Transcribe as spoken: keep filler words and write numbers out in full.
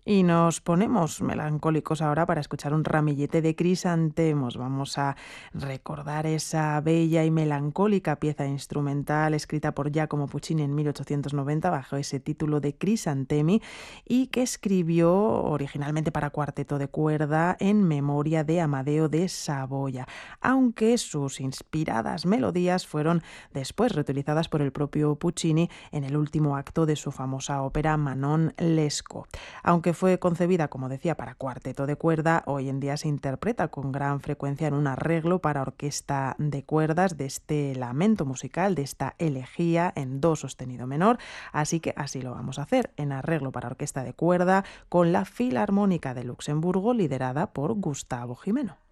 Y nos ponemos melancólicos ahora para escuchar un ramillete de crisantemos. Vamos a recordar esa bella y melancólica pieza instrumental escrita por Giacomo Puccini en mil ochocientos noventa bajo ese título de Crisantemi y que escribió originalmente para cuarteto de cuerda en memoria de Amadeo de Saboya, aunque sus inspiradas melodías fueron después reutilizadas por el propio Puccini en el último acto de su famosa ópera Manon Lescaut. Aunque fue concebida, como decía, para cuarteto de cuerda, hoy en día se interpreta con gran frecuencia en un arreglo para orquesta de cuerdas de este lamento musical, de esta elegía en do sostenido menor. Así que así lo vamos a hacer, en arreglo para orquesta de cuerda con la Filarmónica de Luxemburgo, liderada por Gustavo Gimeno.